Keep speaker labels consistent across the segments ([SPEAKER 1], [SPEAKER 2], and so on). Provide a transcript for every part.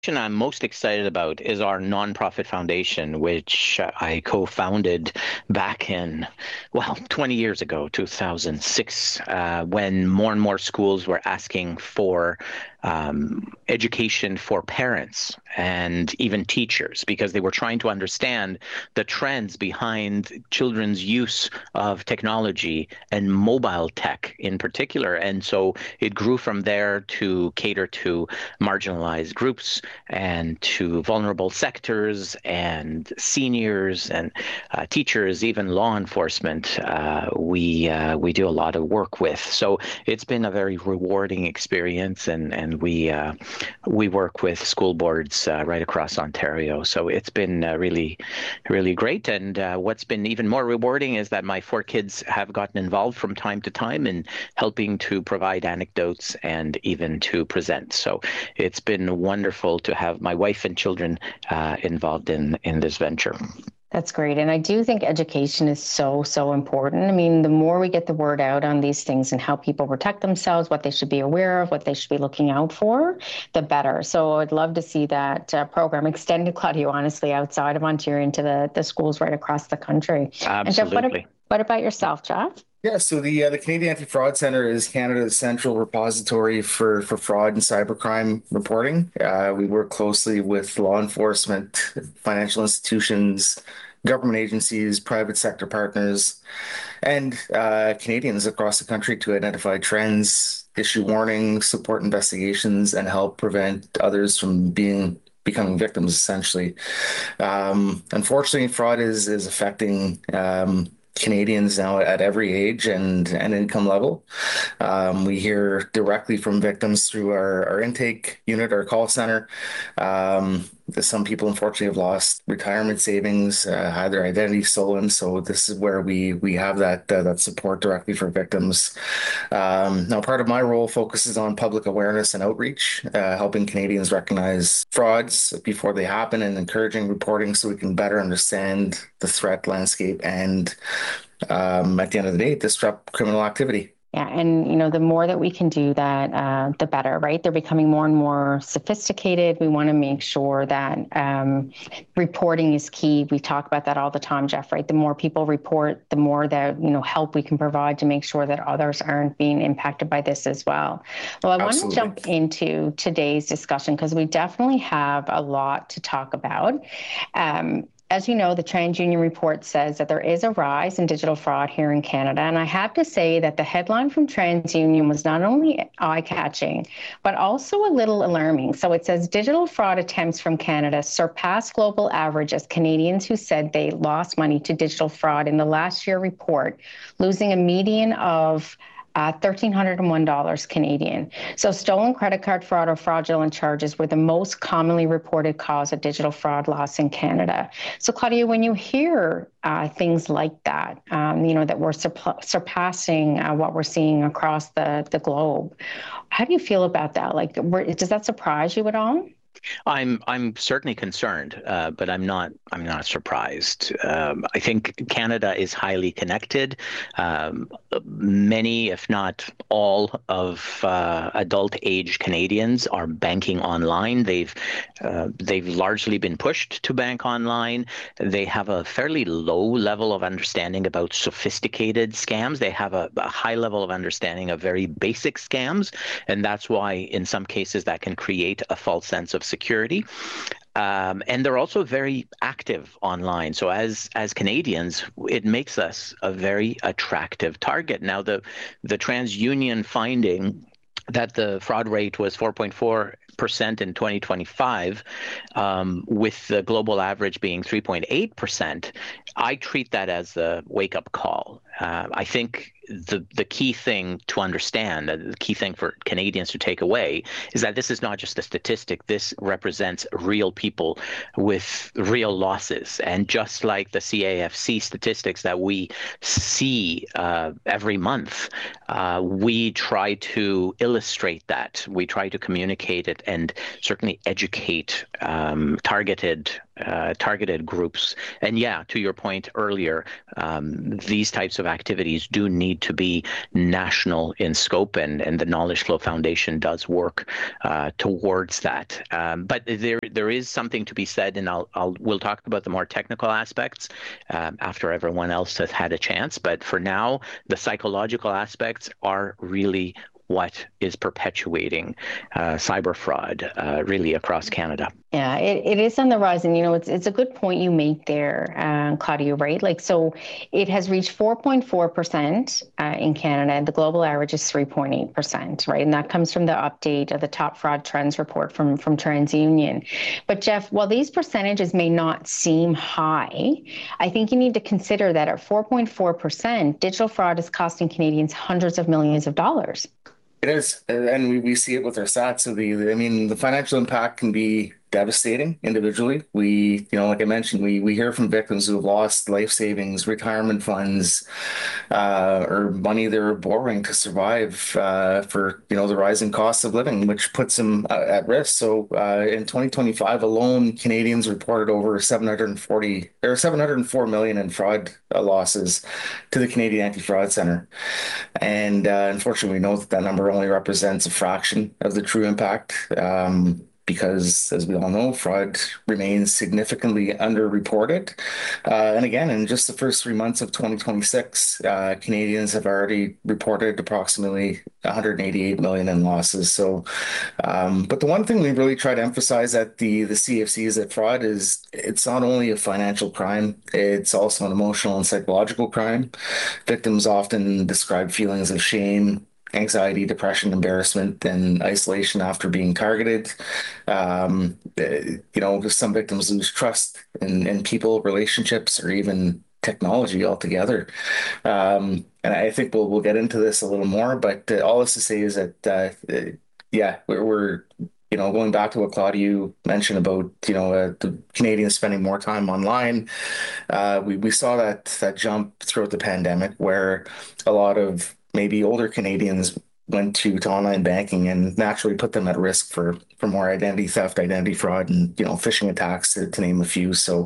[SPEAKER 1] I'm most excited about is our nonprofit foundation, which I co-founded back in, well, 20 years ago, 2006, when more and more schools were asking for education for parents and even teachers because they were trying to understand the trends behind children's use of technology and mobile tech in particular. And so it grew from there to cater to marginalized groups and to vulnerable sectors and seniors and teachers, even law enforcement. We do a lot of work with. So it's been a very rewarding experience, and we work with school boards right across Ontario. So it's been really great. And what's been even more rewarding is that my four kids have gotten involved from time to time in helping to provide anecdotes and even to present. So it's been wonderful to have my wife and children involved in this venture.
[SPEAKER 2] That's great. And I do think education is so, so important. I mean, the more we get the word out on these things and how people protect themselves, what they should be aware of, what they should be looking out for, the better. So I'd love to see that program extended, Claudio, honestly, outside of Ontario into the schools right across the country. And Jeff,
[SPEAKER 1] Absolutely.
[SPEAKER 2] what about yourself, Jeff?
[SPEAKER 3] Yeah, so the Canadian Anti-Fraud Centre is Canada's central repository for fraud and cybercrime reporting. We work closely with law enforcement, financial institutions, government agencies, private sector partners, and Canadians across the country to identify trends, issue warnings, support investigations, and help prevent others from becoming victims, essentially. Unfortunately, fraud is affecting Canadians now at every age and income level. We hear directly from victims through our intake unit, our call center. Some people unfortunately have lost retirement savings, had their identity stolen. So this is where we have that support directly for victims. Now, part of my role focuses on public awareness and outreach, helping Canadians recognize frauds before they happen and encouraging reporting so we can better understand the threat landscape and at the end of the day, disrupt criminal activity.
[SPEAKER 2] Yeah, and the more that we can do that, the better, right? They're becoming more and more sophisticated. We want to make sure that reporting is key. We talk about that all the time, Jeff, right? The more people report, the more that help we can provide to make sure that others aren't being impacted by this as well. Well, I want to
[SPEAKER 3] Absolutely.
[SPEAKER 2] jump into today's discussion because we definitely have a lot to talk about. As you know, the TransUnion report says that there is a rise in digital fraud here in Canada. And I have to say that the headline from TransUnion was not only eye-catching, but also a little alarming. So it says digital fraud attempts from Canada surpass global average as Canadians who said they lost money to digital fraud in the last year report, losing a median of $1,301 Canadian. So stolen credit card fraud or fraudulent charges were the most commonly reported cause of digital fraud loss in Canada. So Claudia, when you hear things like that, that we're surpassing what we're seeing across the globe, how do you feel about that? Like, does that surprise you at all?
[SPEAKER 1] I'm certainly concerned, but I'm not surprised. I think Canada is highly connected. Many, if not all, of adult age Canadians are banking online. They've largely been pushed to bank online. They have a fairly low level of understanding about sophisticated scams. They have a high level of understanding of very basic scams, and that's why in some cases that can create a false sense of security. And they're also very active online. So as Canadians, it makes us a very attractive target. Now, the TransUnion finding that the fraud rate was 4.4% in 2025, with the global average being 3.8%, I treat that as a wake-up call. I think the key thing to understand, the key thing for Canadians to take away, is that this is not just a statistic. This represents real people with real losses. And just like the CAFC statistics that we see every month, we try to illustrate that. We try to communicate it and certainly educate targeted targeted groups. And yeah, to your point earlier, these types of activities do need to be national in scope, and the Knowledge Flow Foundation does work towards that. But there is something to be said, and we'll talk about the more technical aspects after everyone else has had a chance. But for now, the psychological aspects are really what is perpetuating cyber fraud really across Canada.
[SPEAKER 2] Yeah, it is on the rise. And, it's a good point you make there, Claudia, right? Like, so it has reached 4.4% in Canada, and the global average is 3.8%, right? And that comes from the update of the top fraud trends report from TransUnion. But Jeff, while these percentages may not seem high, I think you need to consider that at 4.4%, digital fraud is costing Canadians hundreds of millions of dollars.
[SPEAKER 3] It is, and we see it with our stats. So the financial impact can be devastating individually. Like I mentioned, we hear from victims who have lost life savings, retirement funds, or money they were borrowing to survive for the rising cost of living, which puts them at risk. So in 2025 alone, Canadians reported over 704 million in fraud losses to the Canadian Anti-Fraud Centre. And unfortunately, we know that number only represents a fraction of the true impact. Because, as we all know, fraud remains significantly underreported. And again, in just the first 3 months of 2026, Canadians have already reported approximately 188 million in losses. So, but the one thing we really try to emphasize at the CFC is that fraud it's not only a financial crime, it's also an emotional and psychological crime. Victims often describe feelings of shame, anxiety, depression, embarrassment, and isolation after being targeted. Some victims lose trust in people, relationships, or even technology altogether. And I think we'll get into this a little more, but all this to say is that, we're going back to what Claudia mentioned about, the Canadians spending more time online. We saw that jump throughout the pandemic where a lot of maybe older Canadians went to online banking and naturally put them at risk for more identity theft, identity fraud, and phishing attacks to name a few. So,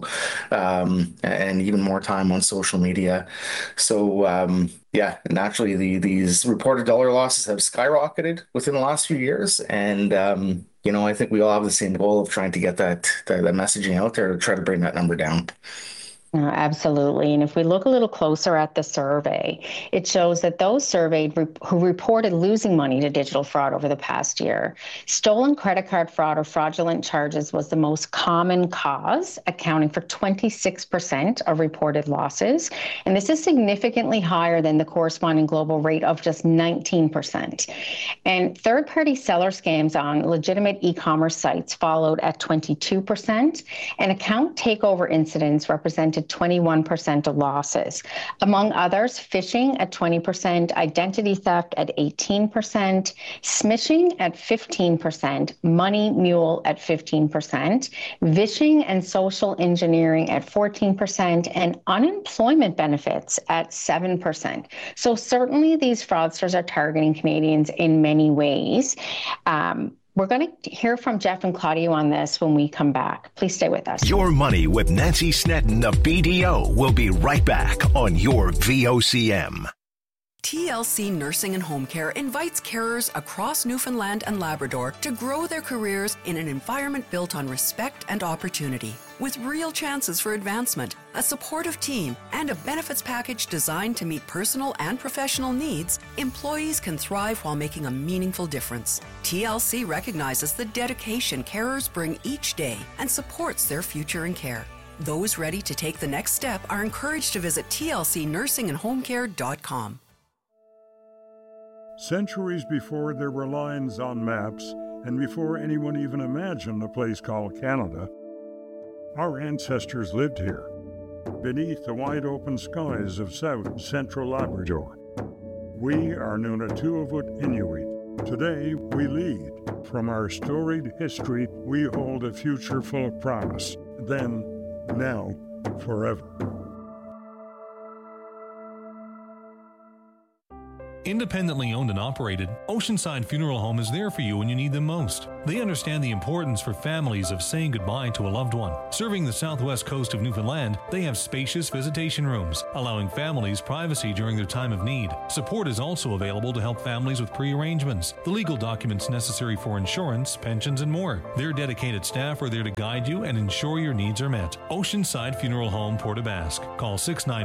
[SPEAKER 3] and even more time on social media. So, naturally these reported dollar losses have skyrocketed within the last few years, and I think we all have the same goal of trying to get that messaging out there to try to bring that number down.
[SPEAKER 2] Absolutely. And if we look a little closer at the survey, it shows that those surveyed who reported losing money to digital fraud over the past year, stolen credit card fraud or fraudulent charges was the most common cause, accounting for 26% of reported losses. And this is significantly higher than the corresponding global rate of just 19%. And third-party seller scams on legitimate e-commerce sites followed at 22%, and account takeover incidents represented 21% of losses. Among others, phishing at 20%, identity theft at 18%, smishing at 15%, money mule at 15%, vishing and social engineering at 14%, and unemployment benefits at 7%. So certainly these fraudsters are targeting Canadians in many ways. We're going to hear from Jeff and Claudia on this when we come back. Please stay with us.
[SPEAKER 4] Your Money with Nancy Snedden of BDO will be right back on your VOCM.
[SPEAKER 5] TLC Nursing and Home Care invites carers across Newfoundland and Labrador to grow their careers in an environment built on respect and opportunity. With real chances for advancement, a supportive team, and a benefits package designed to meet personal and professional needs, employees can thrive while making a meaningful difference. TLC recognizes the dedication carers bring each day and supports their future in care. Those ready to take the next step are encouraged to visit tlcnursingandhomecare.com.
[SPEAKER 6] Centuries before there were lines on maps, and before anyone even imagined a place called Canada, our ancestors lived here, beneath the wide-open skies of South and Central Labrador. We are Nunatuavut Inuit. Today, we lead. From our storied history, we hold a future full of promise. Then, now, forever.
[SPEAKER 7] Independently owned and operated, Oceanside Funeral Home is there for you when you need them most. They understand the importance for families of saying goodbye to a loved one. Serving the southwest coast of Newfoundland, they have spacious visitation rooms, allowing families privacy during their time of need. Support is also available to help families with pre-arrangements, the legal documents necessary for insurance, pensions, and more. Their dedicated staff are there to guide you and ensure your needs are met. Oceanside Funeral Home, Port aux Basques. Call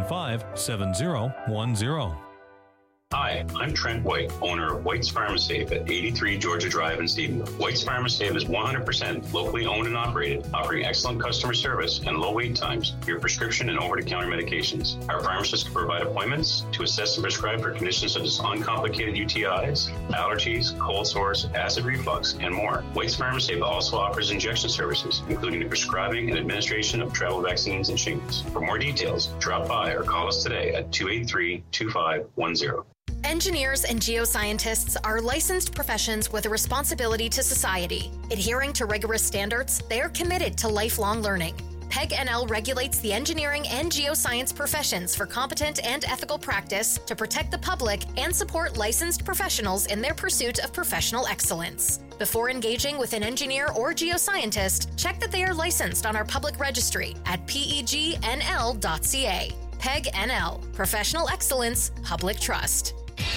[SPEAKER 7] 695-7010.
[SPEAKER 8] Hi, I'm Trent White, owner of White's Pharmasafe at 83 Georgia Drive in Stephenville. White's Pharmasafe is 100% locally owned and operated, offering excellent customer service and low wait times for your prescription and over-the-counter medications. Our pharmacists can provide appointments to assess and prescribe for conditions such as uncomplicated UTIs, allergies, cold sores, acid reflux, and more. White's Pharmasafe also offers injection services, including the prescribing and administration of travel vaccines and shingles. For more details, drop by or call us today at 283-2510.
[SPEAKER 9] Engineers and geoscientists are licensed professions with a responsibility to society. Adhering to rigorous standards, they are committed to lifelong learning. PEG-NL regulates the engineering and geoscience professions for competent and ethical practice to protect the public and support licensed professionals in their pursuit of professional excellence. Before engaging with an engineer or geoscientist, check that they are licensed on our public registry at pegnl.ca. PEG-NL, Professional Excellence, Public Trust.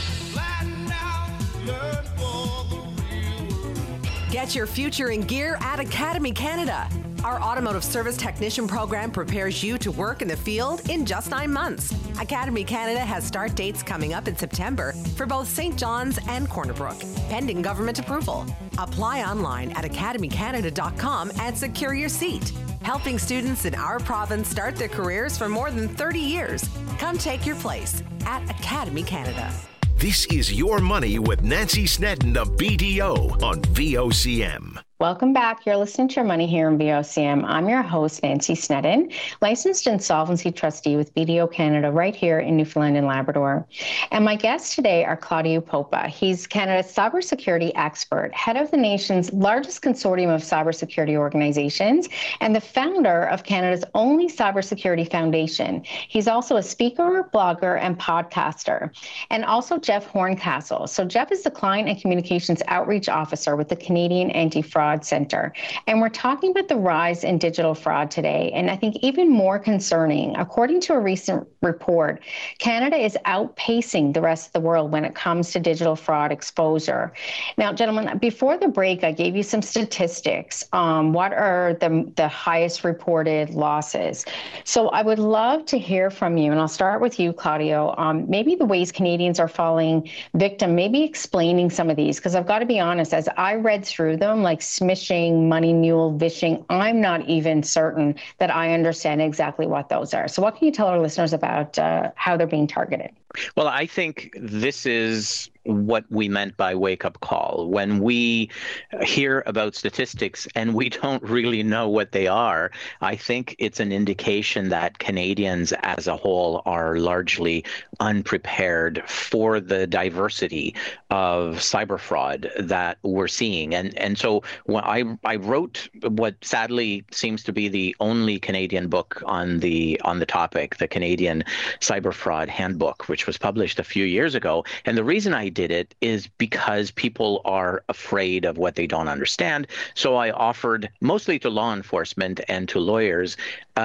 [SPEAKER 10] Get your future in gear at Academy Canada. Our automotive service technician program prepares you to work in the field in just 9 months. Academy Canada has start dates coming up in September for both St. John's and Corner Brook, pending government approval. Apply online at academycanada.com and secure your seat. Helping students in our province start their careers for more than 30 years. Come take your place at Academy Canada.
[SPEAKER 4] This is Your Money with Nancy Snedden of BDO on VOCM.
[SPEAKER 2] Welcome back. You're listening to Your Money here in VOCM. I'm your host, Nancy Snedden, licensed insolvency trustee with BDO Canada right here in Newfoundland and Labrador. And my guests today are Claudio Popa. He's Canada's cybersecurity expert, head of the nation's largest consortium of cybersecurity organizations, and the founder of Canada's only cybersecurity foundation. He's also a speaker, blogger, and podcaster. And also Jeff Horncastle. So Jeff is the client and communications outreach officer with the Canadian Anti-Fraud Center. And we're talking about the rise in digital fraud today. And I think even more concerning, according to a recent report, Canada is outpacing the rest of the world when it comes to digital fraud exposure. Now, gentlemen, before the break, I gave you some statistics on what are the highest reported losses. So I would love to hear from you, and I'll start with you, Claudio, maybe the ways Canadians are falling victim, maybe explaining some of these, because I've got to be honest, as I read through them, like smishing, money mule, vishing, I'm not even certain that I understand exactly what those are. So what can you tell our listeners about how they're being targeted?
[SPEAKER 1] Well, I think this is what we meant by wake-up call. When we hear about statistics and we don't really know what they are, I think it's an indication that Canadians as a whole are largely unprepared for the diversity of cyber fraud that we're seeing. And so when I wrote what sadly seems to be the only Canadian book on the topic, the Canadian Cyber Fraud Handbook, which was published a few years ago. And the reason I did it is because people are afraid of what they don't understand. So I offered, mostly to law enforcement and to lawyers,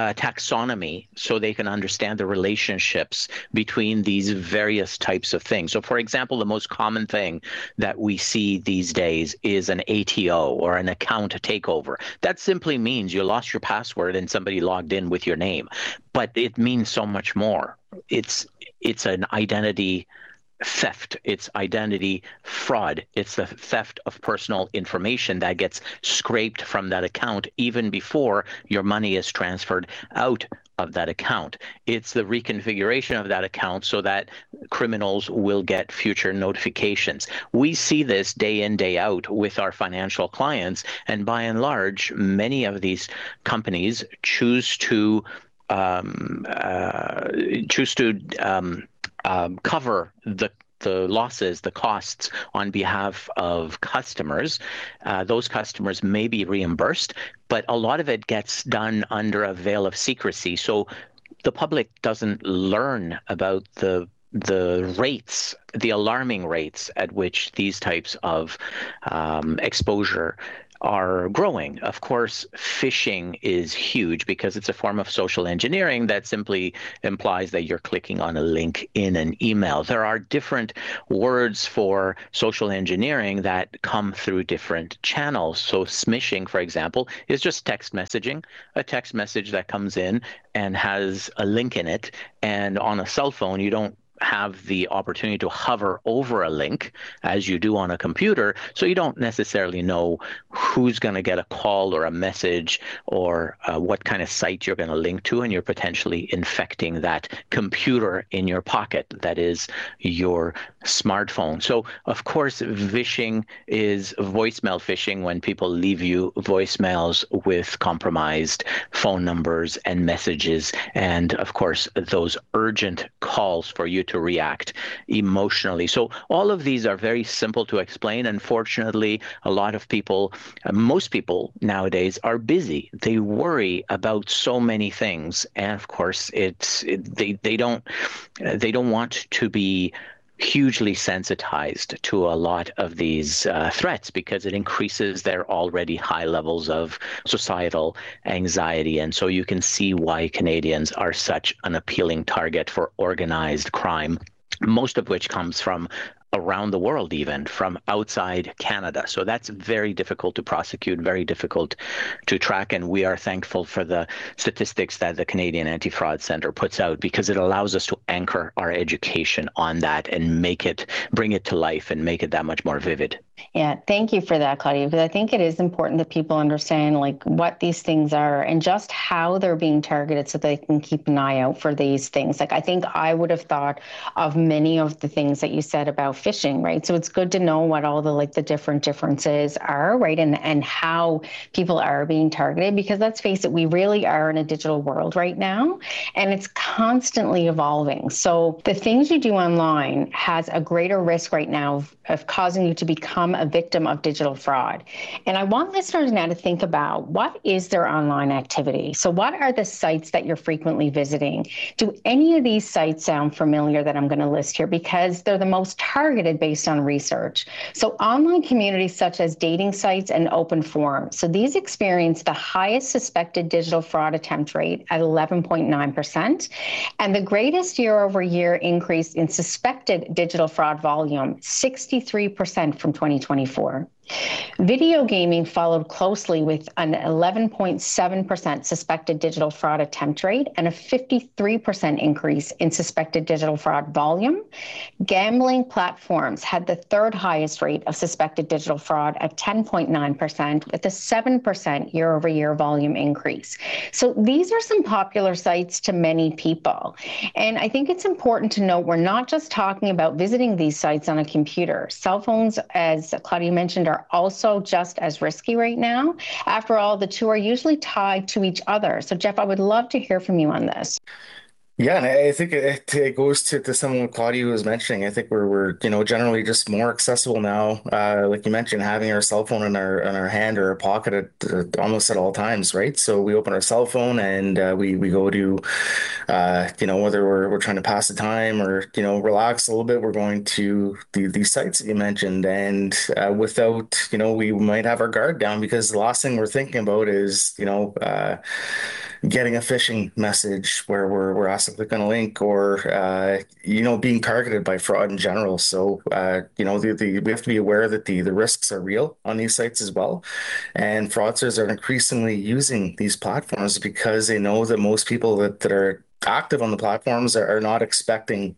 [SPEAKER 1] taxonomy so they can understand the relationships between these various types of things. So, for example, the most common thing that we see these days is an ATO or an account takeover. That simply means you lost your password and somebody logged in with your name. But it means so much more. It's an identity theft. It's identity fraud. It's the theft of personal information that gets scraped from that account even before your money is transferred out of that account. It's the reconfiguration of that account so that criminals will get future notifications. We see this day in, day out with our financial clients, and by and large, many of these companies choose to cover the losses, the costs on behalf of customers. Those customers may be reimbursed, but a lot of it gets done under a veil of secrecy. So the public doesn't learn about the the alarming rates at which these types of exposure are growing. Of course, phishing is huge because it's a form of social engineering that simply implies that you're clicking on a link in an email. There are different words for social engineering that come through different channels. So smishing, for example, is just text messaging, a text message that comes in and has a link in it. And on a cell phone, you don't have the opportunity to hover over a link as you do on a computer. So you don't necessarily know who's going to get a call or a message or what kind of site you're going to link to, and you're potentially infecting that computer in your pocket that is your smartphone. So of course, phishing is voicemail phishing, when people leave you voicemails with compromised phone numbers and messages, and of course those urgent calls for you to react emotionally. So all of these are very simple to explain. Unfortunately, a lot of people, most people nowadays are busy. They worry about so many things, and of course, they don't want to be hugely sensitized to a lot of these threats, because it increases their already high levels of societal anxiety. And so you can see why Canadians are such an appealing target for organized crime, most of which comes from around the world, even from outside Canada. So that's very difficult to prosecute, very difficult to track. And we are thankful for the statistics that the Canadian Anti-Fraud Centre puts out, because it allows us to anchor our education on that and bring it to life and make it that much more vivid.
[SPEAKER 2] Yeah, thank you for that, Claudia, because I think it is important that people understand like what these things are and just how they're being targeted so they can keep an eye out for these things. Like, I think I would have thought of many of the things that you said about phishing, right? So it's good to know what all the different differences are, right? And how people are being targeted, because let's face it, we really are in a digital world right now, and it's constantly evolving. So the things you do online has a greater risk right now of causing you to become a victim of digital fraud. And I want listeners now to think about, what is their online activity? So what are the sites that you're frequently visiting? Do any of these sites sound familiar that I'm going to list here? Because they're the most targeted based on research. So online communities such as dating sites and open forums. So these experience the highest suspected digital fraud attempt rate at 11.9%, and the greatest year-over-year increase in suspected digital fraud volume, 63% from 2024. Video gaming followed closely with an 11.7% suspected digital fraud attempt rate and a 53% increase in suspected digital fraud volume. Gambling platforms had the third highest rate of suspected digital fraud at 10.9%, with a 7% year-over-year volume increase. So these are some popular sites to many people. And I think it's important to note we're not just talking about visiting these sites on a computer. Cell phones, as Claudia mentioned, are also just as risky right now. After all, the two are usually tied to each other. So, Jeff, I would love to hear from you on this.
[SPEAKER 3] Yeah, and I think it goes to some of Claudia was mentioning. I think we're generally just more accessible now. Like you mentioned, having our cell phone in our hand or our pocket almost at all times, right? So we open our cell phone and we go to whether we're trying to pass the time or relax a little bit, we're going to these sites that you mentioned, and without we might have our guard down, because the last thing we're thinking about is getting a phishing message where we're asked to click on a link, or being targeted by fraud in general. So we have to be aware that the risks are real on these sites as well, and fraudsters are increasingly using these platforms because they know that most people that are active on the platforms are not expecting,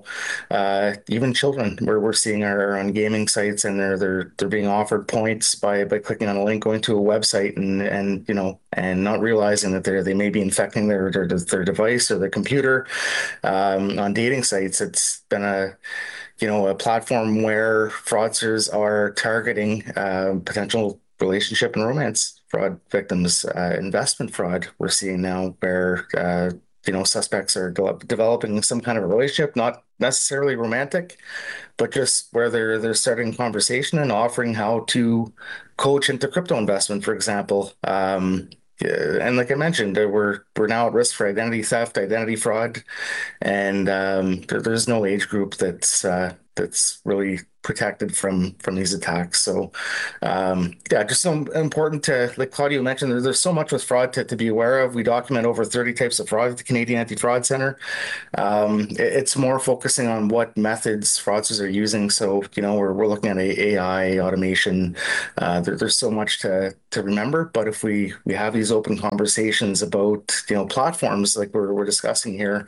[SPEAKER 3] even children, where we're seeing are on gaming sites, and they're being offered points by clicking on a link, going to a website, and not realizing that they may be infecting their device or their computer. On dating sites, it's been a platform where fraudsters are targeting potential relationship and romance fraud victims. Investment fraud we're seeing now, where suspects are developing some kind of a relationship, not necessarily romantic, but just where they're starting conversation and offering how to coach into crypto investment, for example. and like I mentioned, we're now at risk for identity theft, identity fraud, and there's no age group that's really protected from these attacks. So yeah, just so important to, like Claudio mentioned, there's so much with fraud to be aware of. We document over 30 types of fraud at the Canadian Anti-Fraud Center. It's more focusing on what methods fraudsters are using. So, we're looking at AI, automation. There's so much to remember, but if we have these open conversations about, platforms like we're discussing here,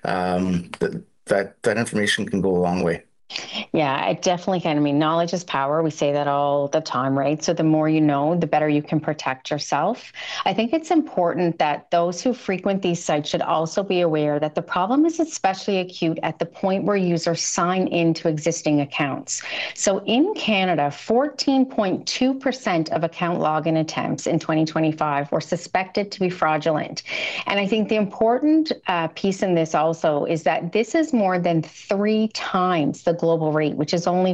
[SPEAKER 3] that information can go a long way.
[SPEAKER 2] Yeah, it definitely can. I mean, knowledge is power. We say that all the time, right? So the more you know, the better you can protect yourself. I think it's important that those who frequent these sites should also be aware that the problem is especially acute at the point where users sign into existing accounts. So in Canada, 14.2% of account login attempts in 2025 were suspected to be fraudulent. And I think the important piece in this also is that this is more than 3 times the global rate, which is only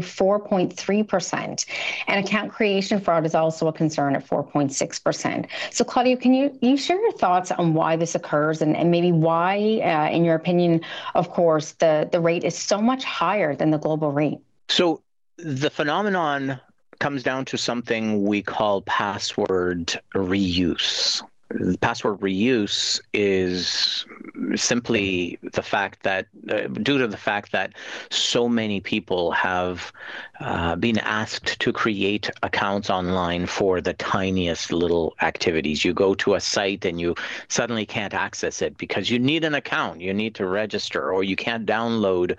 [SPEAKER 2] 4.3%. And account creation fraud is also a concern at 4.6%. So Claudio, can you share your thoughts on why this occurs and maybe why, in your opinion, of course, the rate is so much higher than the global rate?
[SPEAKER 1] So the phenomenon comes down to something we call password reuse. Password reuse is simply the fact that, due to the fact that so many people have been asked to create accounts online for the tiniest little activities. You go to a site and you suddenly can't access it because you need an account. You need to register, or you can't download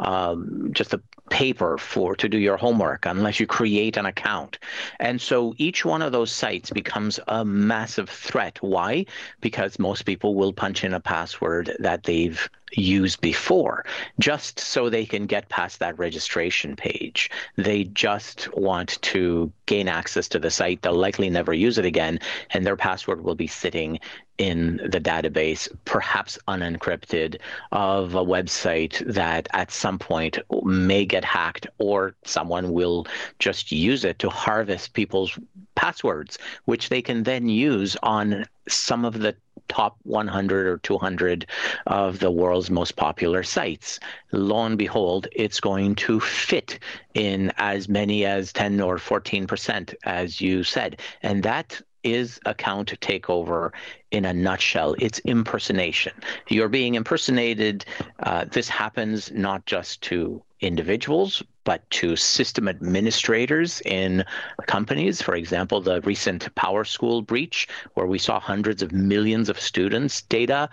[SPEAKER 1] just a paper to do your homework unless you create an account. And so each one of those sites becomes a massive threat. Why? Because most people will punch in a password that they've used before just so they can get past that registration page. They just want to gain access to the site. They'll likely never use it again, and their password will be sitting in the database, perhaps unencrypted, of a website that at some point may get hacked, or someone will just use it to harvest people's passwords, which they can then use on some of the top 100 or 200 of the world's most popular sites. Lo and behold, it's going to fit in as many as 10 or 14%, as you said. And that is account takeover in a nutshell. It's impersonation. You're being impersonated. This happens not just to individuals, but to system administrators in companies. For example, the recent PowerSchool breach, where we saw hundreds of millions of students' data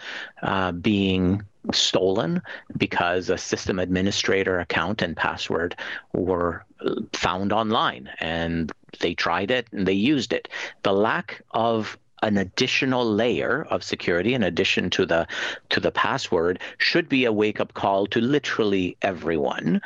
[SPEAKER 1] being stolen because a system administrator account and password were found online, and they tried it and they used it. The lack of an additional layer of security in addition to the password should be a wake-up call to literally everyone.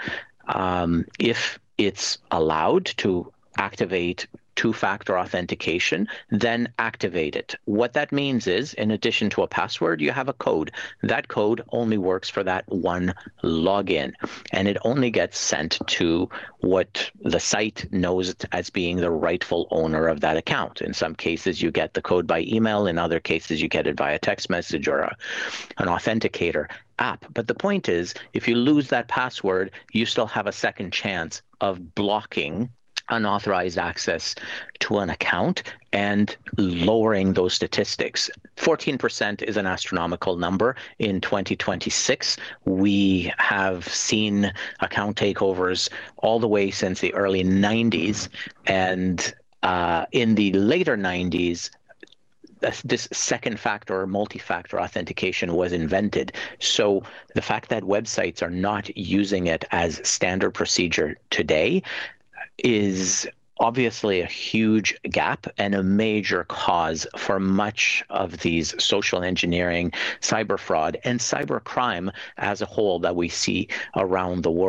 [SPEAKER 1] If it's allowed to activate two-factor authentication, then activate it. What that means is, in addition to a password, you have a code. That code only works for that one login, and it only gets sent to what the site knows as being the rightful owner of that account. In some cases, you get the code by email. In other cases, you get it via text message or an authenticator app. But the point is, if you lose that password, you still have a second chance of blocking unauthorized access to an account and lowering those statistics. 14% is an astronomical number. In 2026, we have seen account takeovers all the way since the early 90s. And in the later 90s, this second factor or multi-factor authentication was invented. So the fact that websites are not using it as standard procedure today is obviously a huge gap and a major cause for much of these social engineering, cyber fraud, and cyber crime as a whole that we see around the world.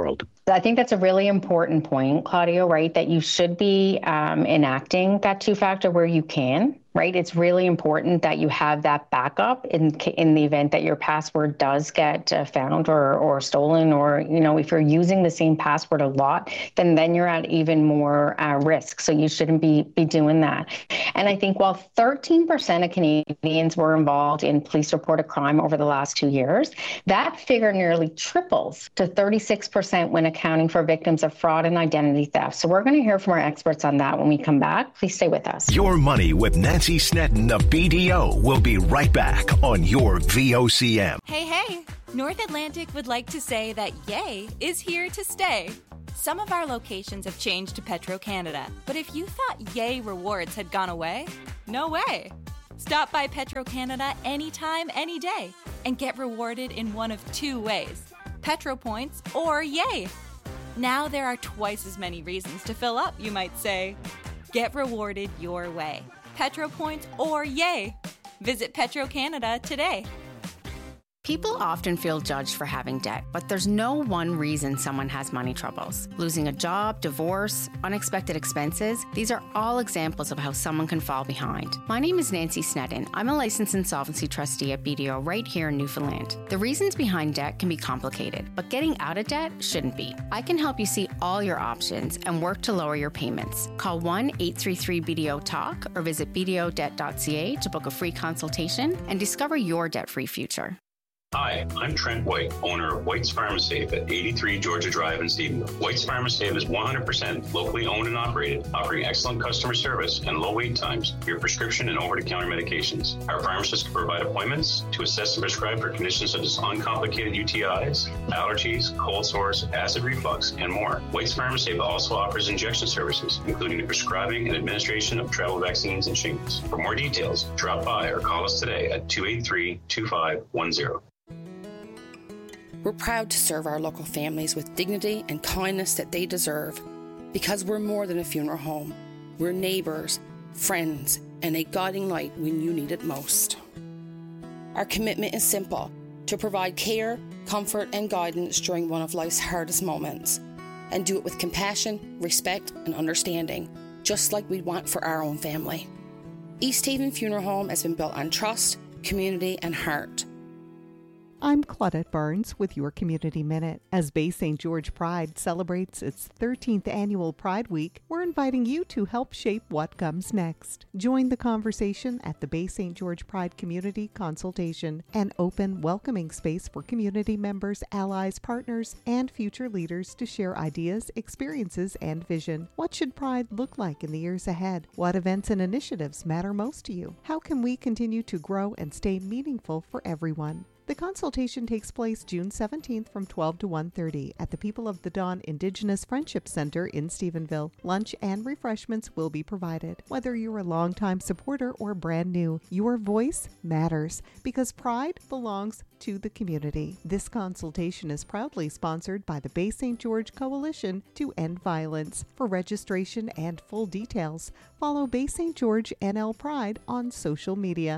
[SPEAKER 2] I think that's a really important point, Claudio, right? That you should be enacting that two-factor where you can, right? It's really important that you have that backup in the event that your password does get found or stolen, or, if you're using the same password a lot, then you're at even more risk. So you shouldn't be doing that. And I think while 13% of Canadians were involved in police-reported crime over the last 2 years, that figure nearly triples to 36% when accounting for victims of fraud and identity theft. So we're going to hear from our experts on that when we come back. Please stay with us.
[SPEAKER 4] Your Money with Nancy Sneddon of BDO will be right back on your VOCM.
[SPEAKER 11] Hey, North Atlantic would like to say that Yay is here to stay. Some of our locations have changed to Petro-Canada, but if you thought Yay rewards had gone away, no way. Stop by Petro-Canada anytime, any day, and get rewarded in one of two ways: Petro points or Yay. Now there are twice as many reasons to fill up, you might say. Get rewarded your way. Petro points or Yay. Visit Petro-Canada today.
[SPEAKER 12] People often feel judged for having debt, but there's no one reason someone has money troubles. Losing a job, divorce, unexpected expenses, these are all examples of how someone can fall behind. My name is Nancy Sneddon. I'm a licensed insolvency trustee at BDO right here in Newfoundland. The reasons behind debt can be complicated, but getting out of debt shouldn't be. I can help you see all your options and work to lower your payments. Call 1-833-BDO-TALK or visit bdodebt.ca to book a free consultation and discover your debt-free future.
[SPEAKER 8] Hi, I'm Trent White, owner of White's Pharmasafe at 83 Georgia Drive in Stephenville. White's Pharmasafe is 100% locally owned and operated, offering excellent customer service and low wait times for your prescription and over-the-counter medications. Our pharmacists can provide appointments to assess and prescribe for conditions such as uncomplicated UTIs, allergies, cold sores, acid reflux, and more. White's Pharmasafe also offers injection services, including the prescribing and administration of travel vaccines and shingles. For more details, drop by or call us today at 283-2510.
[SPEAKER 13] We're proud to serve our local families with dignity and kindness that they deserve, because we're more than a funeral home. We're neighbours, friends, and a guiding light when you need it most. Our commitment is simple: to provide care, comfort, and guidance during one of life's hardest moments, and do it with compassion, respect, and understanding, just like we'd want for our own family. East Haven Funeral Home has been built on trust, community, and heart.
[SPEAKER 14] I'm Claudette Barnes with your Community Minute. As Bay St. George Pride celebrates its 13th annual Pride Week, we're inviting you to help shape what comes next. Join the conversation at the Bay St. George Pride Community Consultation, an open, welcoming space for community members, allies, partners, and future leaders to share ideas, experiences, and vision. What should Pride look like in the years ahead? What events and initiatives matter most to you? How can we continue to grow and stay meaningful for everyone? The consultation takes place June 17th from 12 to 1:30 at the People of the Dawn Indigenous Friendship Center in Stephenville. Lunch and refreshments will be provided. Whether you're a longtime supporter or brand new, your voice matters because pride belongs to the community. This consultation is proudly sponsored by the Bay St. George Coalition to End Violence. For registration and full details, follow Bay St. George NL Pride on social media.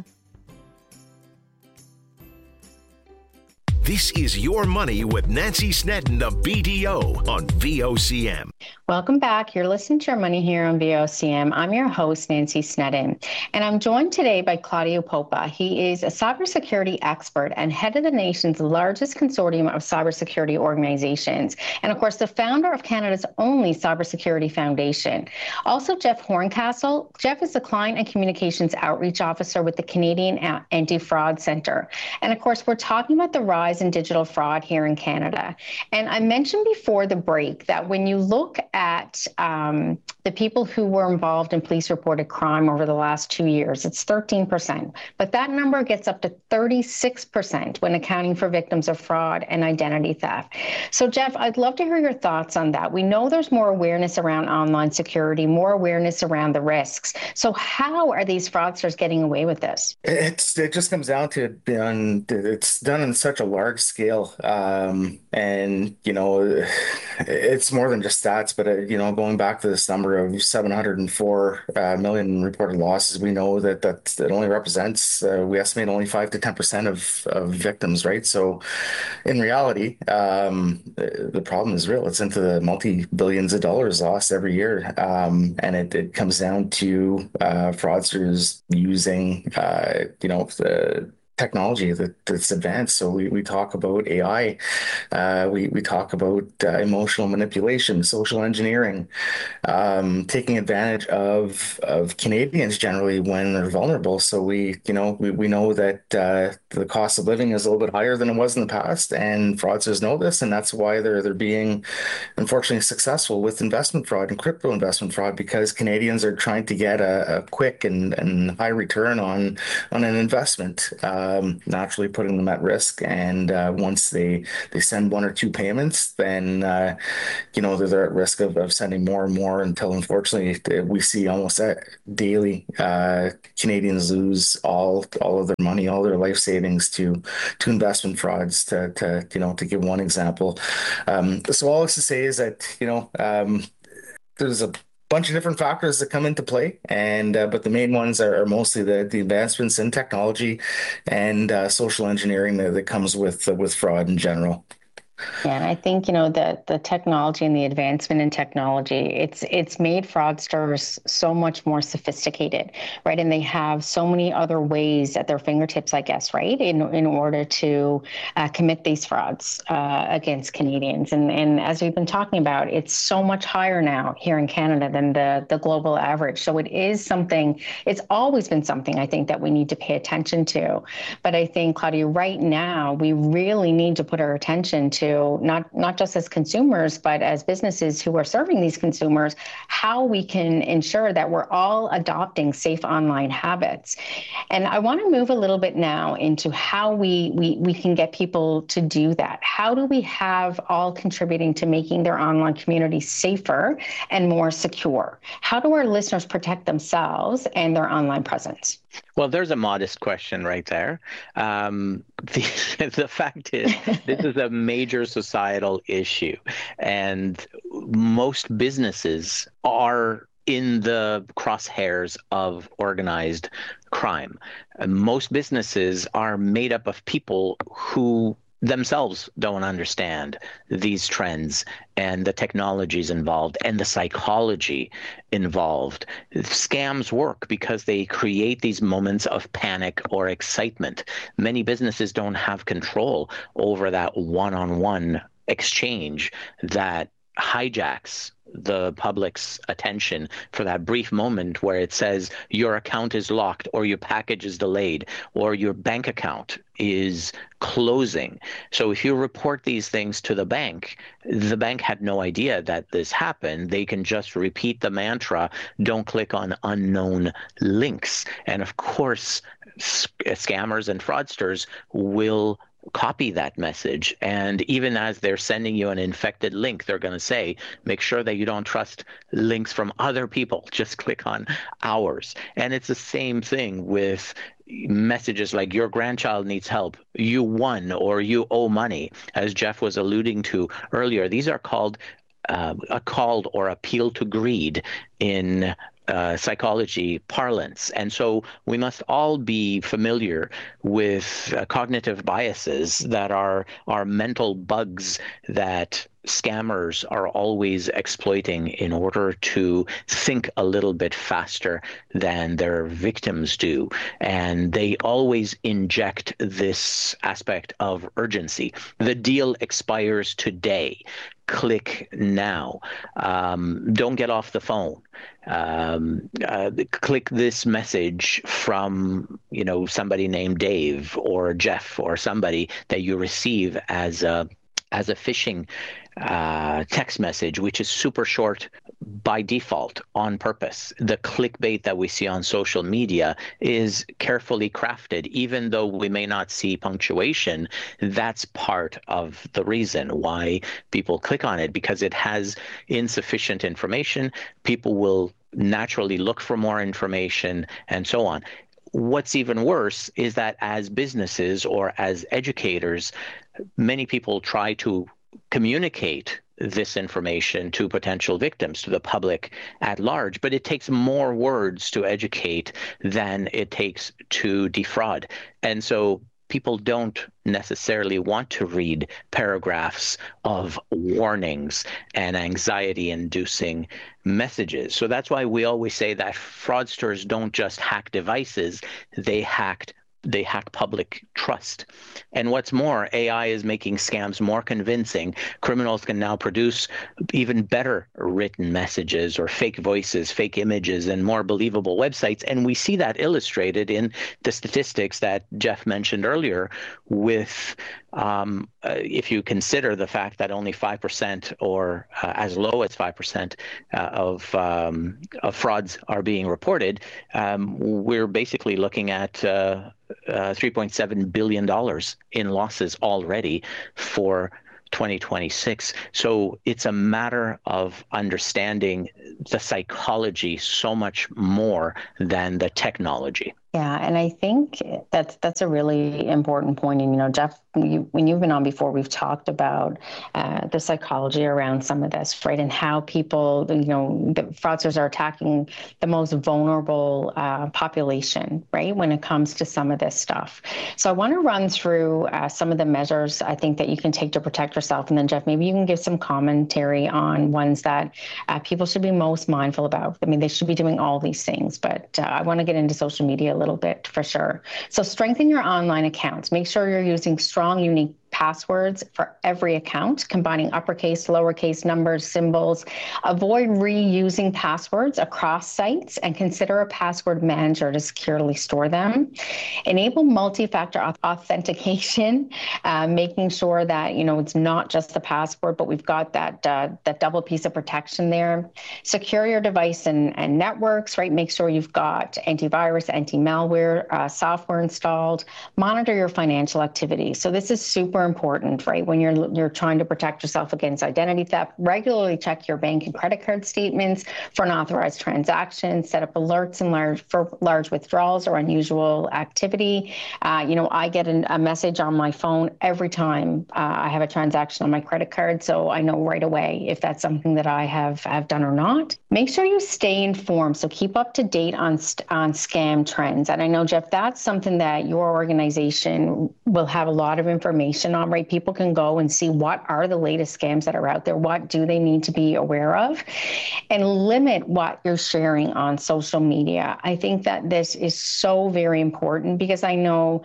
[SPEAKER 4] This is Your Money with Nancy Sneddon of BDO on VOCM.
[SPEAKER 2] Welcome back. You're listening to Your Money here on VOCM. I'm your host, Nancy Sneddon, and I'm joined today by Claudio Popa. He is a cybersecurity expert and head of the nation's largest consortium of cybersecurity organizations, and of course, the founder of Canada's only cybersecurity foundation. Also, Jeff Horncastle. Jeff is the Client and Communications Outreach Officer with the Canadian Anti-Fraud Centre. And of course, we're talking about the rise in digital fraud here in Canada. And I mentioned before the break that when you look at the people who were involved in police-reported crime over the last 2 years, it's 13%. But that number gets up to 36% when accounting for victims of fraud and identity theft. So, Jeff, I'd love to hear your thoughts on that. We know there's more awareness around online security, more awareness around the risks. So how are these fraudsters getting away with this?
[SPEAKER 3] It just comes down to it's done on such a large large scale. And, it's more than just stats, but, going back to this number of 704 million reported losses, we know that it only represents, we estimate only 5 to 10% of victims, right? So in reality, the problem is real. It's into the multi-billions of dollars lost every year. And it comes down to fraudsters using, the technology that's advanced. So we talk about AI, we talk about emotional manipulation, social engineering, taking advantage of Canadians generally when they're vulnerable. So we know that the cost of living is a little bit higher than it was in the past, and fraudsters know this, and that's why they're being unfortunately successful with investment fraud and crypto investment fraud, because Canadians are trying to get a quick and high return on an investment. Naturally putting them at risk. And once they send one or two payments, then they're at risk of sending more and more, until unfortunately we see almost daily Canadians lose all of their money, all their life savings to investment frauds. To give one example. So all this to say is that there's a bunch of different factors that come into play, and but the main ones are mostly the advancements in technology and social engineering that comes with fraud in general.
[SPEAKER 2] Yeah, and I think, the technology and the advancement in technology, it's made fraudsters so much more sophisticated, right? And they have so many other ways at their fingertips, I guess, right? In order to commit these frauds against Canadians. And as we've been talking about, it's so much higher now here in Canada than the global average. So it is something, it's always been something I think that we need to pay attention to. But I think, Claudia, right now, we really need to put our attention to not just as consumers, but as businesses who are serving these consumers, how we can ensure that we're all adopting safe online habits. And I want to move a little bit now into how we can get people to do that. How do we have all contributing to making their online community safer and more secure? How do our listeners protect themselves and their online presence?
[SPEAKER 1] Well, there's a modest question right there. The fact is, this is a major societal issue, and most businesses are in the crosshairs of organized crime. Most businesses are made up of people who themselves don't understand these trends and the technologies involved and the psychology involved. Scams work because they create these moments of panic or excitement. Many businesses don't have control over that one-on-one exchange that hijacks the public's attention for that brief moment where it says your account is locked, or your package is delayed, or your bank account is closing. So if you report these things to the bank had no idea that this happened. They can just repeat the mantra, don't click on unknown links. And of course, scammers and fraudsters will copy that message. And even as they're sending you an infected link, they're going to say, make sure that you don't trust links from other people. Just click on ours. And it's the same thing with messages like your grandchild needs help, you won, or you owe money. As Jeff was alluding to earlier, these are called a call or appeal to greed in psychology parlance. And so we must all be familiar with cognitive biases that are mental bugs that scammers are always exploiting in order to think a little bit faster than their victims do. And they always inject this aspect of urgency. The deal expires today. Click now. Don't get off the phone. Click this message from, somebody named Dave or Jeff or somebody that you receive as a phishing text message, which is super short by default on purpose. The clickbait that we see on social media is carefully crafted. Even though we may not see punctuation, that's part of the reason why people click on it, because it has insufficient information. People will naturally look for more information and so on. What's even worse is that as businesses or as educators, many people try to communicate this information to potential victims, to the public at large, but it takes more words to educate than it takes to defraud. And so people don't necessarily want to read paragraphs of warnings and anxiety-inducing messages. So that's why we always say that fraudsters don't just hack devices, they hack public trust. And what's more, AI is making scams more convincing. Criminals can now produce even better written messages or fake voices, fake images, and more believable websites. And we see that illustrated in the statistics that Jeff mentioned earlier with if you consider the fact that only 5% or as low as 5% of frauds are being reported, we're basically looking at $3.7 billion in losses already for 2026. So it's a matter of understanding the psychology so much more than the technology.
[SPEAKER 2] Yeah, and I think that's a really important point. And, Jeff, when you've been on before, we've talked about the psychology around some of this, right? And how people, the fraudsters are attacking the most vulnerable population, right? When it comes to some of this stuff. So I want to run through some of the measures I think that you can take to protect yourself. And then, Jeff, maybe you can give some commentary on ones that people should be most mindful about. I mean, they should be doing all these things, but I want to get into social media a little bit for sure. So strengthen your online accounts. Make sure you're using strong, unique passwords for every account, combining uppercase, lowercase numbers, symbols. Avoid reusing passwords across sites and consider a password manager to securely store them. Enable multi-factor authentication, making sure that, it's not just the password, but we've got that double piece of protection there. Secure your device and networks, right? Make sure you've got antivirus, anti-malware software installed. Monitor your financial activity. So this is super important, right? When you're trying to protect yourself against identity theft, regularly check your bank and credit card statements for unauthorized transactions, set up alerts for large withdrawals or unusual activity. I get a message on my phone every time I have a transaction on my credit card, so I know right away if that's something that I have done or not. Make sure you stay informed, so keep up to date on scam trends. And I know, Jeff, that's something that your organization will have a lot of information on, right? People can go and see what are the latest scams that are out there, what do they need to be aware of, and limit what you're sharing on social media. I think that this is so very important because I know,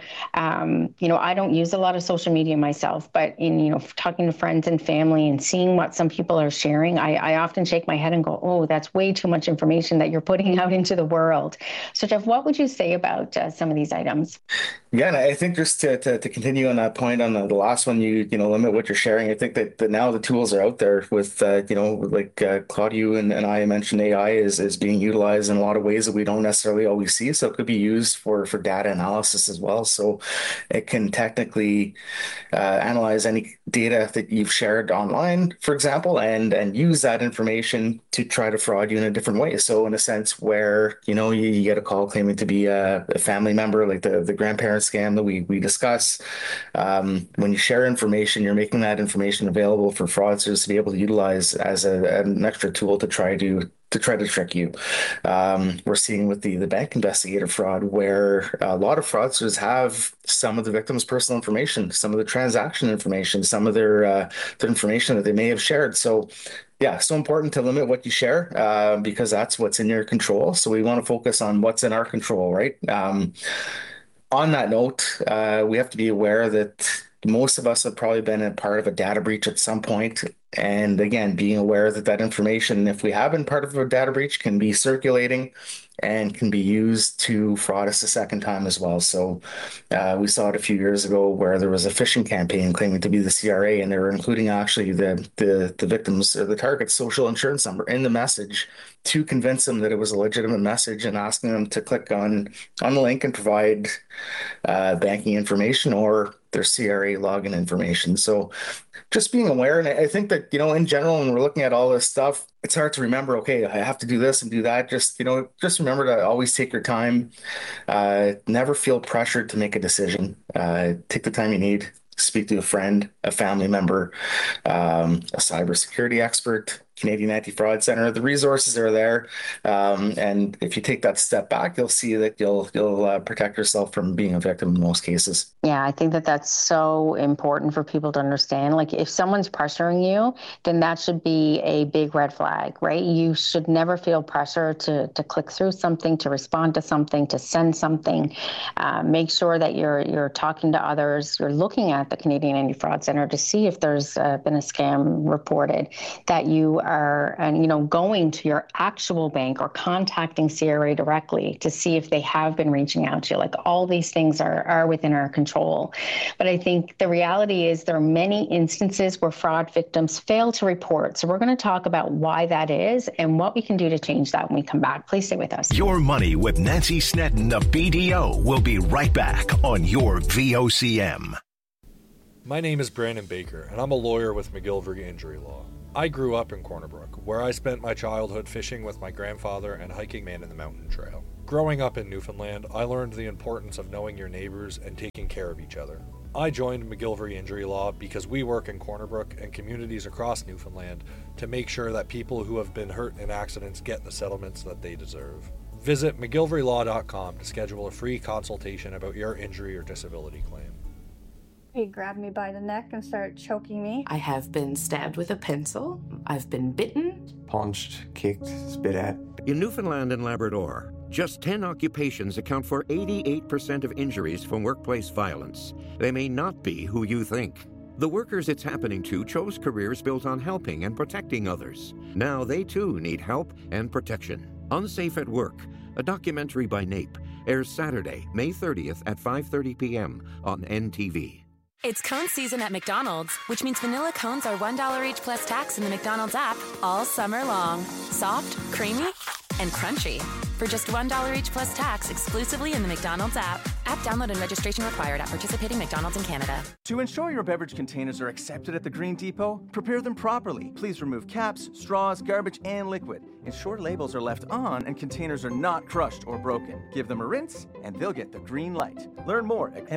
[SPEAKER 2] I don't use a lot of social media myself, but in, talking to friends and family and seeing what some people are sharing, I often shake my head and go, oh, that's way too much information that you're putting out into the world. So Jeff, what would you say about some of these items?
[SPEAKER 3] Yeah, and I think just to continue on that point on the last one, you limit what you're sharing. I think that now the tools are out there with Claudio and I mentioned AI is being utilized in a lot of ways that we don't necessarily always see. So it could be used for data analysis as well. So it can technically analyze any data that you've shared online, for example, and use that information to try to fraud you in a different way. So in a sense where, you get a call claiming to be a family member, like the grandparent scam that we discuss. When you share information, you're making that information available for fraudsters to be able to utilize as an extra tool to try to trick you. We're seeing with the bank investigator fraud where a lot of fraudsters have some of the victim's personal information, some of the transaction information, some of their information that they may have shared. So yeah, so important to limit what you share because that's what's in your control. So we want to focus on what's in our control, right? On that note, we have to be aware that most of us have probably been a part of a data breach at some point. And again, being aware that information, if we have been part of a data breach, can be circulating and can be used to fraud us a second time as well. So we saw it a few years ago where there was a phishing campaign claiming to be the CRA, and they were including actually the victim's or the target's social insurance number in the message to convince them that it was a legitimate message and asking them to click on the link and provide banking information or their CRA login information. So just being aware. And I think that, in general, when we're looking at all this stuff, it's hard to remember, okay, I have to do this and do that. Just remember to always take your time. Never feel pressured to make a decision. Take the time you need. speak to a friend, a family member, a cybersecurity expert, Canadian Anti-Fraud Center. The resources are there, and if you take that step back, you'll see that you'll protect yourself from being a victim in most cases.
[SPEAKER 2] Yeah, I think that that's so important for people to understand. Like, if someone's pressuring you, then that should be a big red flag, right? You should never feel pressure to click through something, to respond to something, to send something. Make sure that you're talking to others. You're looking at the Canadian Anti-Fraud Center to see if there's been a scam reported, that you are, going to your actual bank or contacting CRA directly to see if they have been reaching out to you. Like, all these things are within our control. But I think the reality is there are many instances where fraud victims fail to report. So we're going to talk about why that is and what we can do to change that when we come back. Please stay with us.
[SPEAKER 4] Your Money with Nancy Snedden of BDO will be right back on your VOCM.
[SPEAKER 15] My name is Brandon Baker, and I'm a lawyer with McGillivray Injury Law. I grew up in Corner Brook, where I spent my childhood fishing with my grandfather and hiking Man in the Mountain Trail. Growing up in Newfoundland, I learned the importance of knowing your neighbors and taking care of each other. I joined McGillivray Injury Law because we work in Corner Brook and communities across Newfoundland to make sure that people who have been hurt in accidents get the settlements that they deserve. Visit McGillivraylAw.com to schedule a free consultation about your injury or disability claim.
[SPEAKER 16] He grabbed me by the neck and started choking me.
[SPEAKER 17] I have been stabbed with a pencil. I've been bitten.
[SPEAKER 18] Punched, kicked, spit at.
[SPEAKER 19] In Newfoundland and Labrador, just 10 occupations account for 88% of injuries from workplace violence. They may not be who you think. The workers it's happening to chose careers built on helping and protecting others. Now they too need help and protection. Unsafe at Work, a documentary by NAPE, airs Saturday, May 30th at 5:30 p.m. on NTV.
[SPEAKER 20] It's cone season at McDonald's, which means vanilla cones are $1 each plus tax in the McDonald's app all summer long. Soft, creamy, and crunchy. For just $1 each plus tax exclusively in the McDonald's app. App download and registration required at participating McDonald's in Canada.
[SPEAKER 21] To ensure your beverage containers are accepted at the Green Depot, prepare them properly. Please remove caps, straws, garbage, and liquid. Ensure labels are left on and containers are not crushed or broken. Give them a rinse and they'll get the green light. Learn more at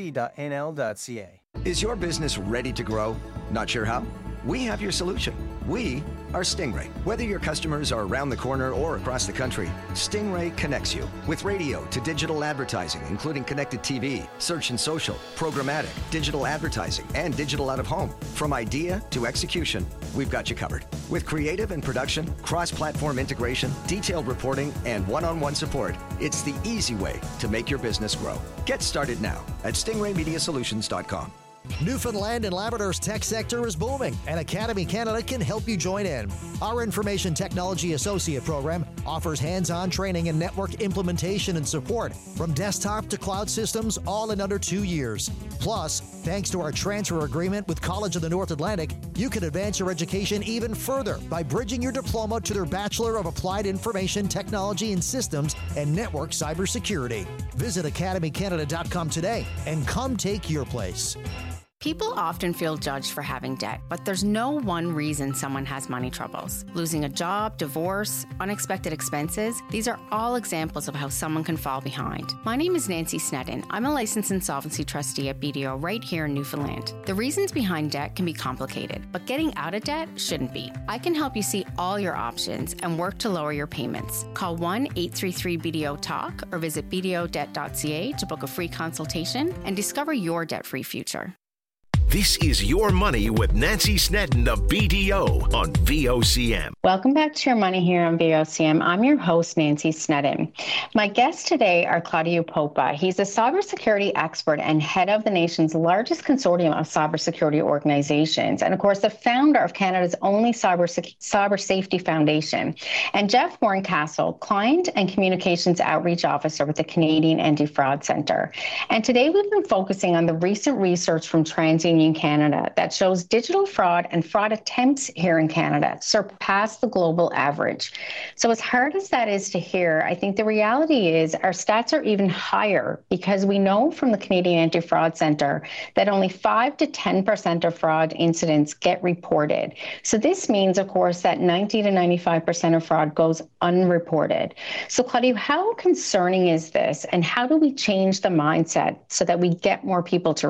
[SPEAKER 21] mmsb.nl.ca.
[SPEAKER 22] Is your business ready to grow? Not sure how? We have your solution. We are Stingray. Whether your customers are around the corner or across the country, Stingray connects you with radio to digital advertising, including connected TV, search and social, programmatic, digital advertising, and digital out of home. From idea to execution, we've got you covered. With creative and production, cross-platform integration, detailed reporting, and one-on-one support, it's the easy way to make your business grow. Get started now at stingraymediasolutions.com.
[SPEAKER 23] Newfoundland and Labrador's tech sector is booming, and Academy Canada can help you join in. Our Information Technology Associate program offers hands-on training in network implementation and support, from desktop to cloud systems, all in under 2 years. Plus, thanks to our transfer agreement with College of the North Atlantic, you can advance your education even further by bridging your diploma to their Bachelor of Applied Information Technology and Systems and Network Cybersecurity. Visit academycanada.com today and come take your place.
[SPEAKER 12] People often feel judged for having debt, but there's no one reason someone has money troubles. Losing a job, divorce, unexpected expenses, these are all examples of how someone can fall behind. My name is Nancy Snedden. I'm a licensed insolvency trustee at BDO right here in Newfoundland. The reasons behind debt can be complicated, but getting out of debt shouldn't be. I can help you see all your options and work to lower your payments. Call 1-833-BDO-TALK or visit bdodebt.ca to book a free consultation and discover your debt-free future.
[SPEAKER 4] This is Your Money with Nancy Snedden of BDO on VOCM.
[SPEAKER 2] Welcome back to Your Money here on VOCM. I'm your host, Nancy Snedden. My guests today are Claudio Popa. He's a cybersecurity expert and head of the nation's largest consortium of cybersecurity organizations, and of course, the founder of Canada's only cyber safety foundation. And Jeff Horncastle, client and communications outreach officer with the Canadian Anti-Fraud Center. And today we've been focusing on the recent research from TransUnion Canada that shows digital fraud and fraud attempts here in Canada surpass the global average. So as hard as that is to hear, I think the reality is our stats are even higher because we know from the Canadian Anti-Fraud Center that only 5 to 10% of fraud incidents get reported. So this means, of course, that 90 to 95% of fraud goes unreported. So Claudio, how concerning is this, and how do we change the mindset so that we get more people to report?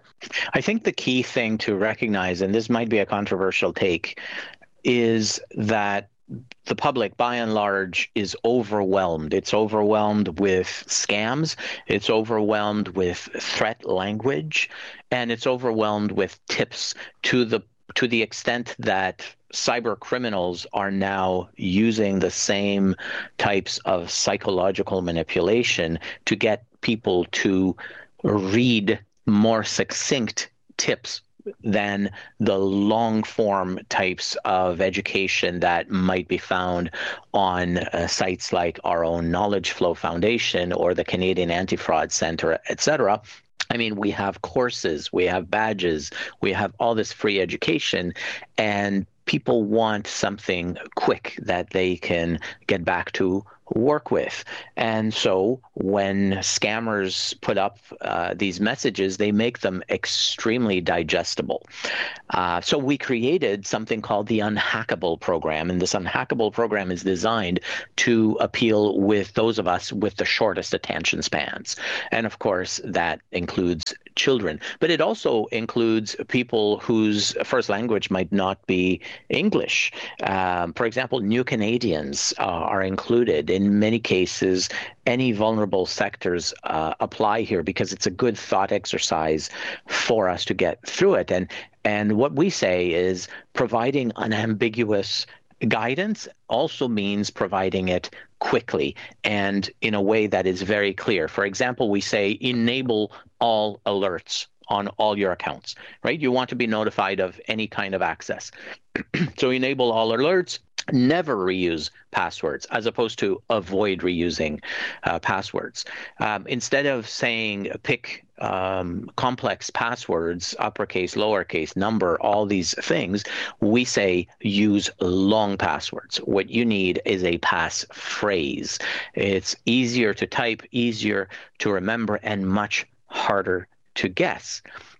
[SPEAKER 1] I think the key thing to recognize, and this might be a controversial take, is that the public, by and large, is overwhelmed. It's overwhelmed with scams, it's overwhelmed with threat language, and it's overwhelmed with tips to the extent that cyber criminals are now using the same types of psychological manipulation to get people to read more succinct tips than the long form types of education that might be found on sites like our own Knowledge Flow Foundation or the Canadian Anti-Fraud Centre, etc. I mean, we have courses, we have badges, we have all this free education, and people want something quick that they can get back to work with. And so when scammers put up these messages, they make them extremely digestible. So we created something called the Unhackable program. And this Unhackable program is designed to appeal with those of us with the shortest attention spans. And of course, that includes children. But it also includes people whose first language might not be English. For example, new Canadians are included. In many cases, any vulnerable sectors apply here because it's a good thought exercise for us to get through it. And what we say is providing unambiguous guidance also means providing it quickly and in a way that is very clear. For example, we say enable all alerts on all your accounts, right? You want to be notified of any kind of access. So enable all alerts, never reuse passwords, as opposed to avoid reusing passwords. Instead of saying pick complex passwords, uppercase, lowercase, number, all these things, we say use long passwords. What you need is a passphrase. It's easier to type, easier to remember, and much harder to guess.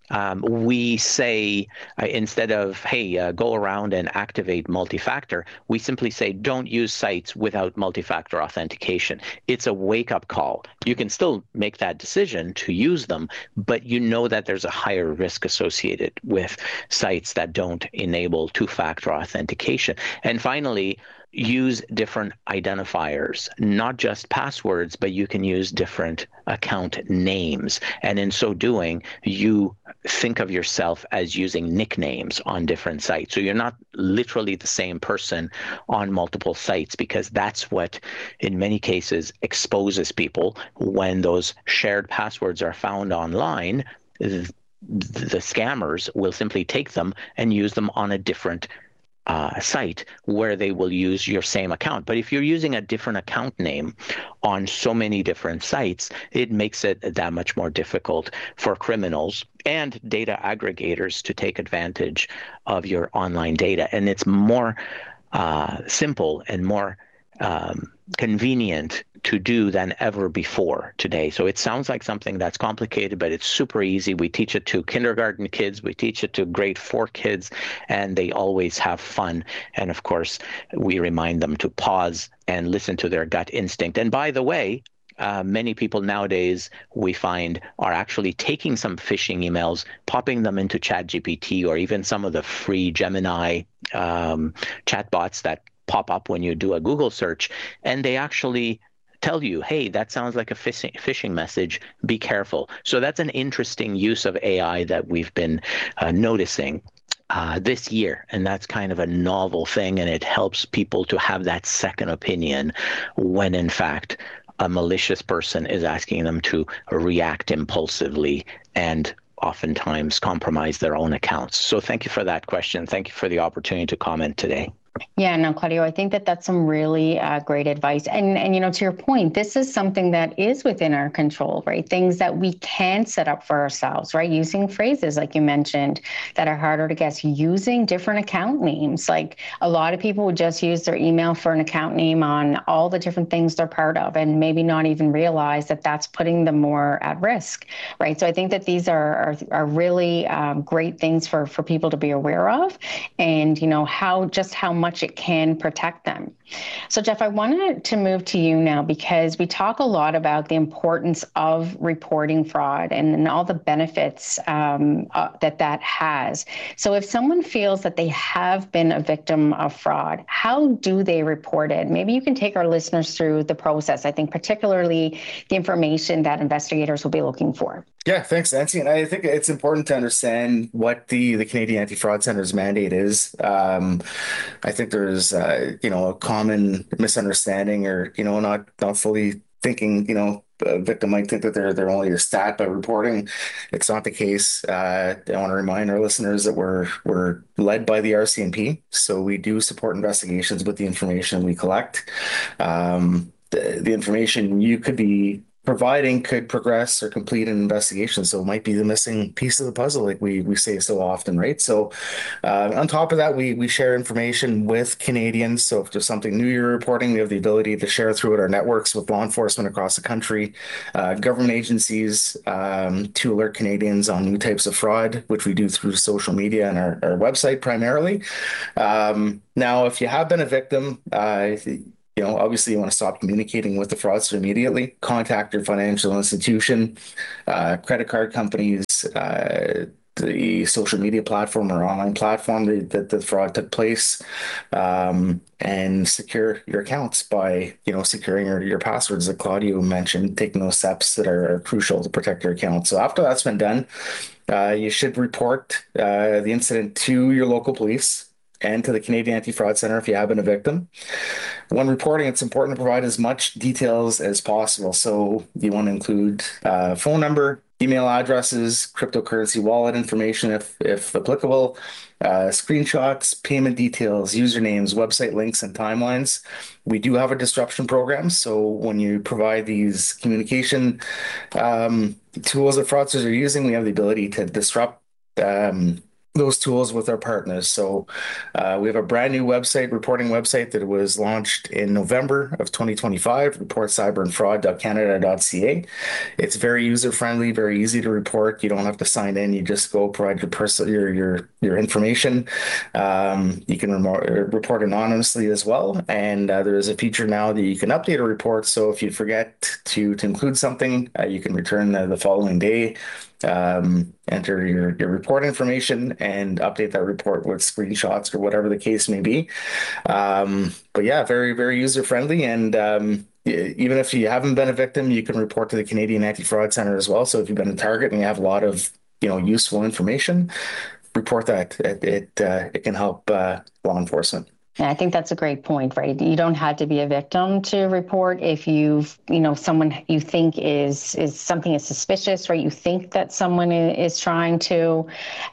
[SPEAKER 1] We say instead of, hey, go around and activate multi-factor, we simply say don't use sites without multi-factor authentication. It's a wake-up call. You can still make that decision to use them, but you know that there's a higher risk associated with sites that don't enable two-factor authentication. And finally, use different identifiers, not just passwords, but you can use different account names. And in so doing, you think of yourself as using nicknames on different sites. So you're not literally the same person on multiple sites, because that's what, in many cases, exposes people. When those shared passwords are found online, the scammers will simply take them and use them on a different site where they will use your same account. But if you're using a different account name on so many different sites, it makes it that much more difficult for criminals and data aggregators to take advantage of your online data. And it's more simple and more convenient to do than ever before today. So it sounds like something that's complicated, but it's super easy. We teach it to kindergarten kids, we teach it to grade 4 kids, and they always have fun. And of course, we remind them to pause and listen to their gut instinct. And by the way, many people nowadays, we find, are actually taking some phishing emails, popping them into ChatGPT or even some of the free Gemini chatbots that pop up when you do a Google search, and they actually tell you, hey, that sounds like a phishing message, be careful. So that's an interesting use of AI that we've been noticing this year. And that's kind of a novel thing, and it helps people to have that second opinion when, in fact, a malicious person is asking them to react impulsively and oftentimes compromise their own accounts. So thank you for that question. Thank you for the opportunity to comment today.
[SPEAKER 2] Yeah, no, Claudio, I think that that's some really great advice. And, you know, to your point, this is something that is within our control, right? Things that we can set up for ourselves, right? Using phrases, like you mentioned, that are harder to guess, using different account names. Like a lot of people would just use their email for an account name on all the different things they're part of, and maybe not even realize that that's putting them more at risk, right? So I think that these are really great things for people to be aware of. And, you know, how much it can protect them. So Jeff, I wanted to move to you now because we talk a lot about the importance of reporting fraud and all the benefits that has. So if someone feels that they have been a victim of fraud, how do they report it? Maybe you can take our listeners through the process. I think particularly the information that investigators will be looking for.
[SPEAKER 3] Yeah, thanks, Nancy. And I think it's important to understand what the Canadian Anti-Fraud Centre's mandate is. I think there's, a common misunderstanding or, not fully thinking, a victim might think that they're only a stat by reporting. It's not the case. I want to remind our listeners that we're led by the RCMP, so we do support investigations with the information we collect. The information you could be providing could progress or complete an investigation. So it might be the missing piece of the puzzle, like we say so often, right? So on top of that, we share information with Canadians. So if there's something new you're reporting, we have the ability to share through our networks with law enforcement across the country, government agencies to alert Canadians on new types of fraud, which we do through social media and our website primarily. Now, if you have been a victim, obviously you want to stop communicating with the fraudster immediately. Contact your financial institution, credit card companies, the social media platform or online platform that the fraud took place, and secure your accounts by, securing your passwords that Claudio mentioned, taking those steps that are crucial to protect your account. So after that's been done, you should report the incident to your local police and to the Canadian Anti-Fraud Centre if you have been a victim. When reporting, it's important to provide as much details as possible. So you want to include phone number, email addresses, cryptocurrency wallet information if applicable, screenshots, payment details, usernames, website links, and timelines. We do have a disruption program. So when you provide these communication tools that fraudsters are using, we have the ability to disrupt those tools with our partners. So we have a brand new reporting website that was launched in November of 2025, reportcyberandfraud.canada.ca. It's very user-friendly, very easy to report. You don't have to sign in. You just go provide your information. You can report anonymously as well. And there is a feature now that you can update a report. So if you forget to include something, you can return the following day. Enter your report information and update that report with screenshots or whatever the case may be. But yeah, very, very user-friendly. And even if you haven't been a victim, you can report to the Canadian Anti-Fraud Centre as well. So if you've been a target and you have a lot of useful information, report that. It can help law enforcement.
[SPEAKER 2] And I think that's a great point, right? You don't have to be a victim to report if someone you think is something is suspicious, right? You think that someone is trying to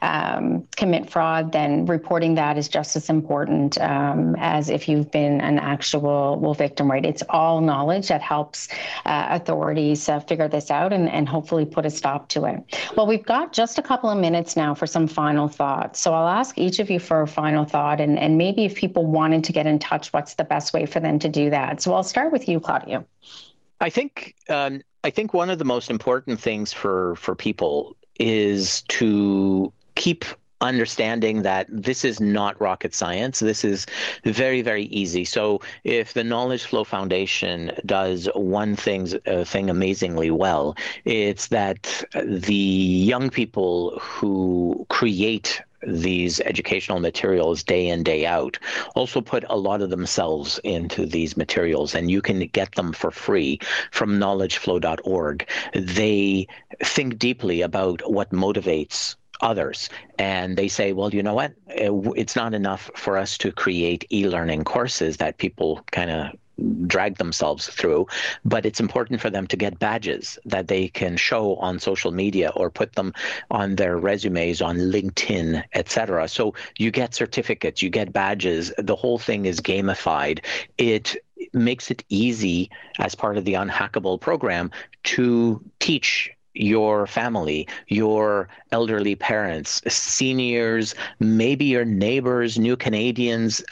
[SPEAKER 2] commit fraud, then reporting that is just as important as if you've been an actual victim, right? It's all knowledge that helps authorities figure this out and hopefully put a stop to it. Well, we've got just a couple of minutes now for some final thoughts. So I'll ask each of you for a final thought and maybe if people wanted to get in touch, what's the best way for them to do that? So I'll start with you, Claudio.
[SPEAKER 1] I think one of the most important things for people is to keep understanding that this is not rocket science. This is very, very easy. So if the Knowledge Flow Foundation does one thing amazingly well, it's that the young people who create these educational materials day in, day out also put a lot of themselves into these materials, and you can get them for free from knowledgeflow.org. They think deeply about what motivates others. And they say, well, you know what? It's not enough for us to create e-learning courses that people kind of drag themselves through, but it's important for them to get badges that they can show on social media or put them on their resumes on LinkedIn, etc. So you get certificates, you get badges. The whole thing is gamified. It makes it easy as part of the Unhackable program to teach your family, your elderly parents, seniors, maybe your neighbors, new Canadians,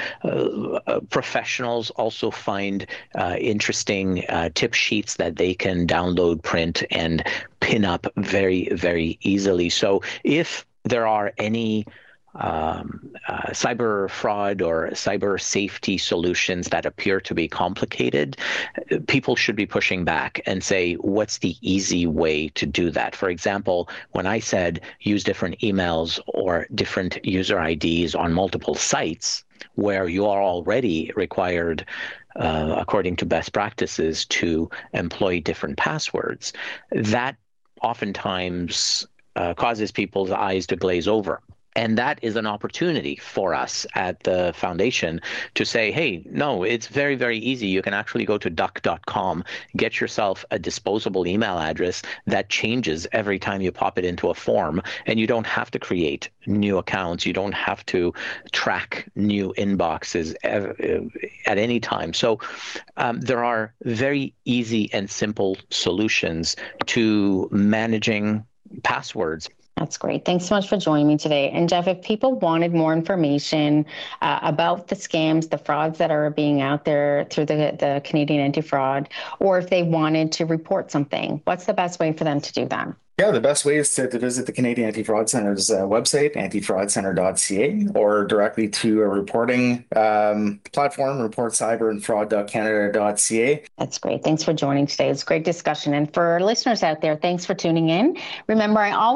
[SPEAKER 1] professionals also find interesting tip sheets that they can download, print, and pin up very, very easily. So if there are any cyber fraud or cyber safety solutions that appear to be complicated, people should be pushing back and say, what's the easy way to do that? For example, when I said use different emails or different user IDs on multiple sites where you are already required, according to best practices, to employ different passwords, that oftentimes causes people's eyes to glaze over. And that is an opportunity for us at the foundation to say, hey, no, it's very, very easy. You can actually go to duck.com, get yourself a disposable email address that changes every time you pop it into a form, and you don't have to create new accounts. You don't have to track new inboxes at any time. So there are very easy and simple solutions to managing passwords.
[SPEAKER 2] That's great. Thanks so much for joining me today. And Jeff, if people wanted more information about the scams, the frauds that are being out there through the Canadian Anti-Fraud, or if they wanted to report something, what's the best way for them to do that?
[SPEAKER 3] Yeah, the best way is to visit the Canadian Anti-Fraud Centre's website, antifraudcentre.ca, or directly to a reporting platform, reportcyberandfraud.canada.ca.
[SPEAKER 2] That's great. Thanks for joining today. It's a great discussion. And for our listeners out there, thanks for tuning in. Remember, I always